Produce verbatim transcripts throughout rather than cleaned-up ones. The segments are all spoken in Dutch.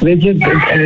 weet je,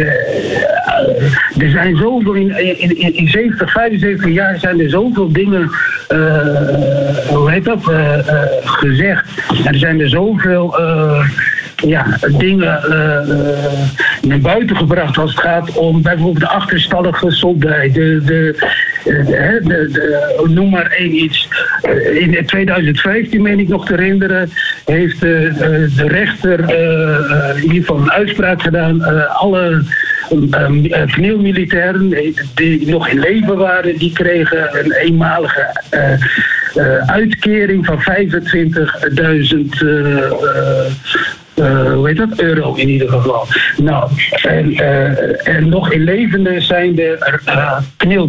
uh, er zijn zoveel, in, in, in zeventig, vijfenzeventig jaar zijn er zoveel dingen, uh, hoe heet dat, uh, uh, gezegd. En er zijn er zoveel... Uh, Ja, dingen uh, naar buiten gebracht als het gaat om bijvoorbeeld de achterstallige soldij. De, de, uh, de, de, de, noem maar één iets. Uh, in tweeduizend vijftien, meen ik nog te herinneren, heeft uh, uh, de rechter uh, uh, in ieder geval een uitspraak gedaan. Uh, alle kneelmilitairen uh, die nog in leven waren, die kregen een eenmalige uh, uh, uitkering van vijfentwintigduizend uh, uh, Uh, hoe heet dat? Euro in ieder geval. Nou, en, uh, en nog in levende zijn de uh,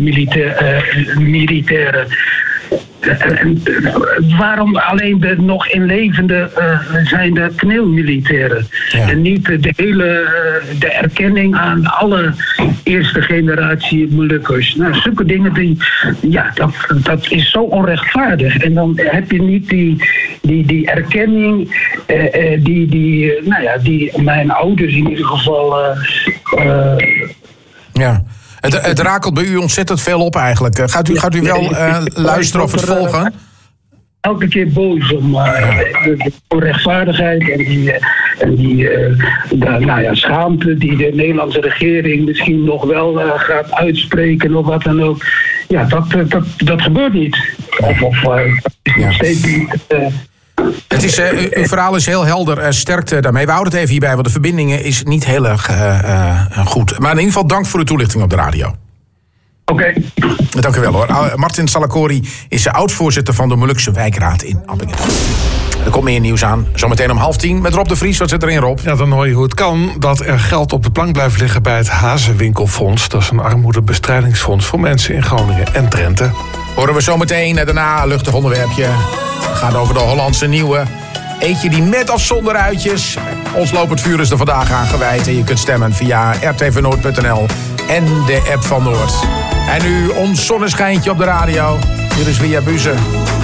kneelmilitairen. Uh, en, uh, waarom alleen de nog in levende uh, zijn de kneelmilitairen? Ja. En niet de hele uh, de erkenning aan alle eerste generatie Molukkers. Nou, zulke dingen, die, ja, dat, dat is zo onrechtvaardig. En dan heb je niet die, die, die erkenning uh, uh, die, die, uh, nou ja, die mijn ouders in ieder geval... Uh, uh, ja. Het, het rakelt bij u ontzettend veel op eigenlijk. Gaat u, gaat u wel uh, luisteren of het volgen? Elke keer boos om uh, de, de onrechtvaardigheid en die, uh, en die uh, de, nou ja, schaamte die de Nederlandse regering misschien nog wel uh, gaat uitspreken of wat dan ook. Ja, dat, dat, dat gebeurt niet. Of, of uh, is nog steeds niet... Uh, Het is, uh, uw verhaal is heel helder, uh, sterkte daarmee. We houden het even hierbij, want de verbindingen is niet heel erg uh, uh, goed. Maar in ieder geval dank voor de toelichting op de radio. Oké. Okay. Dank u wel hoor. Uh, Martin Salakori is de oud-voorzitter van de Molukse wijkraad in Appingedam. Er komt meer nieuws aan. Zometeen om half tien met Rob de Vries. Wat zit erin, Rob? Ja, dan hoor je hoe het kan dat er geld op de plank blijft liggen bij het Hazenwinkelfonds. Dat is een armoedebestrijdingsfonds voor mensen in Groningen en Drenthe. Horen we zometeen. Daarna een luchtig onderwerpje. Het gaat over de Hollandse nieuwe. Eet je die met of zonder uitjes? Ons Lopend Vuur is er vandaag aan gewijd. En je kunt stemmen via r t v noord punt n l en de app van Noord. En nu ons zonneschijntje op de radio. Hier is Via Buze.